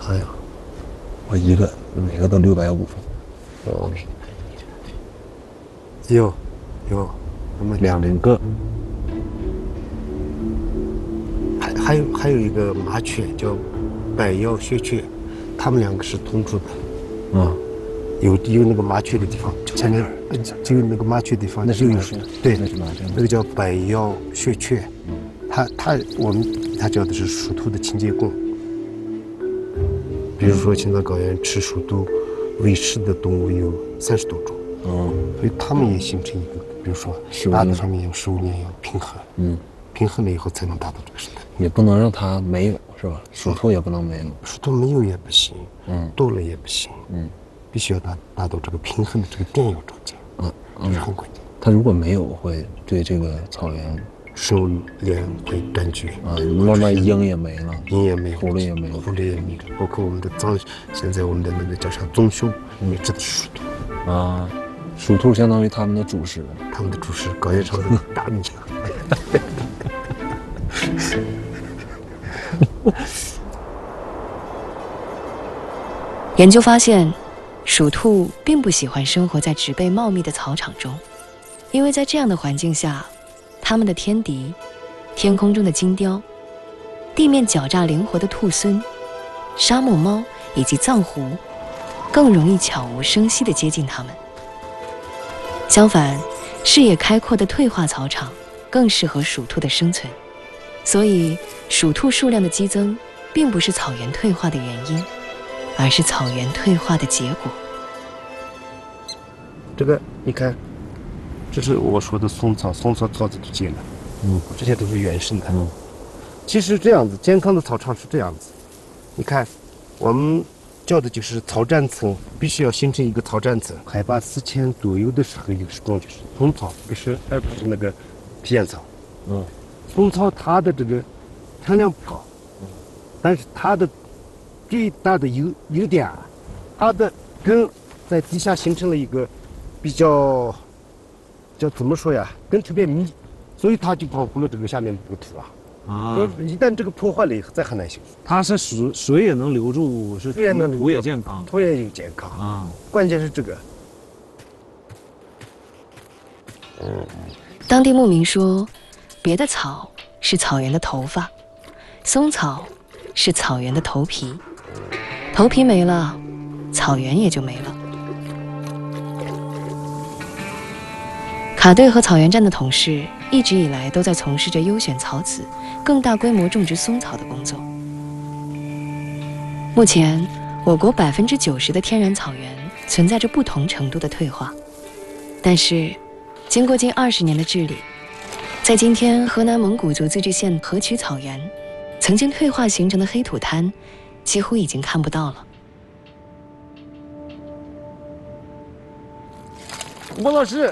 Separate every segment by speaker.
Speaker 1: 哎呀，我一个每个都650分。
Speaker 2: 哦，有，那么
Speaker 1: 2000个。
Speaker 2: 还有一个麻雀叫百药穴雀，它们两个是同住的。有那个麻雀的地方，前面就有那个麻雀的地方，
Speaker 1: 那是麻雀，
Speaker 2: 对，
Speaker 1: 那是麻雀，
Speaker 2: 那个叫百药穴雀。我们它叫的是属兔的清洁工。比如说青藏高原吃属兔为食的动物有30多种，所以它们也形成一个，比如说大的上面有食物链要平衡，平衡了以后才能达到这个生态。
Speaker 1: 也不能让它没有，是吧？属兔也不能没有，
Speaker 2: 属兔没有也不行，多了也不行，必须要达到这个平衡的这个电有条件，这是很关键。
Speaker 1: 它如果没有，会对这个草原
Speaker 2: 生物链会断绝
Speaker 1: 慢慢鹰也没了，
Speaker 2: 鹰也没有，
Speaker 1: 狐狸也没有，
Speaker 2: 包括我们的现在我们的那个叫啥棕熊，也指的是属兔
Speaker 1: 属兔相当于他们的主食，
Speaker 2: 高原上的大米。
Speaker 3: 研究发现，属兔并不喜欢生活在植被茂密的草场中，因为在这样的环境下，它们的天敌、天空中的金雕、地面狡诈灵活的兔狲、沙漠猫以及藏狐，更容易悄无声息地接近它们。相反，视野开阔的退化草场更适合属兔的生存，所以属兔数量的激增，并不是草原退化的原因，而是草原退化的结果。
Speaker 2: 这个你看，这是我说的松草草子都结了，这些都是原生的。其实这样子，健康的草场是这样子。你看，我们叫的就是草占层，必须要形成一个草占层，海拔4000左右的时候，有时种就是松草，而不是那个皮炎草。松草它的这个产量不高，但是它的最大的优点啊，它的根在地下形成了一个比较叫怎么说呀，根特别密，所以它就保护了这个下面的这个土一旦这个破坏了以后，再很难修复。
Speaker 4: 它是水也能留住，是土也健康，
Speaker 2: 土也有健康关键是这个。
Speaker 3: 当地牧民说，别的草是草原的头发，松草是草原的头皮，头皮没了，草原也就没了。卡队和草原站的同事一直以来都在从事着优选草籽、更大规模种植松草的工作。目前，我国90%的天然草原存在着不同程度的退化，但是，经过近20年的治理，在今天河南蒙古族自治县河曲草原，曾经退化形成的黑土滩，几乎已经看不到了。
Speaker 4: 吴老师。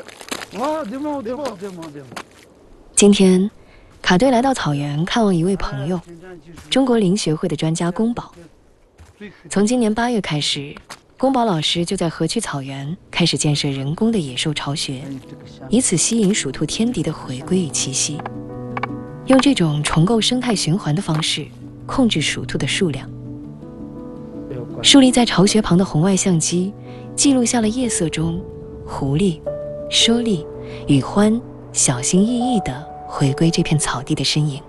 Speaker 3: 今天，卡队来到草原看望一位朋友，中国林学会的专家宫保。从今年8月开始，宫保老师就在河曲草原开始建设人工的野兽巢穴，以此吸引属兔天敌的回归与栖息，用这种重构生态循环的方式控制属兔的数量。竖立在巢穴旁的红外相机记录下了夜色中狐狸、猞猁与獾小心翼翼地回归这片草地的身影。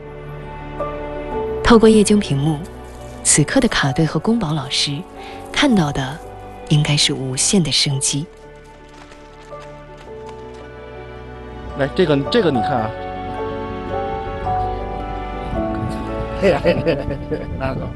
Speaker 3: 透过液晶屏幕，此刻的卡队和宫保老师看到的应该是无限的生机。
Speaker 4: 来，这个你看啊，那个，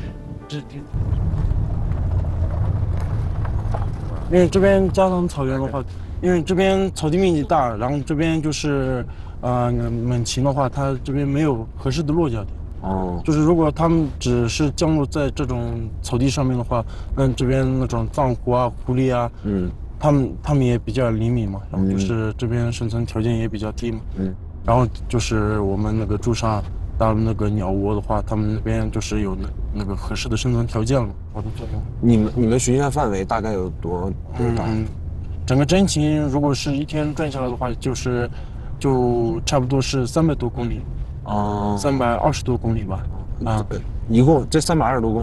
Speaker 4: 因为这边加上草原的话，因为这边草地面积大，然后这边就是猛禽的话，它这边没有合适的落脚点。就是如果它们只是降落在这种草地上面的话，那这边那种藏狐啊、狐狸啊，它们也比较灵敏嘛，然后就是这边生存条件也比较低嘛，然后就是我们那个驻上搭那个鸟窝的话，他们那边就是有那个合适的生存条件了。
Speaker 1: 你们巡山范围大概有多大？
Speaker 4: 整个真禽如果是一天转下来的话，就差不多是300多公里，320多公里吧。
Speaker 1: 一共这320多公里。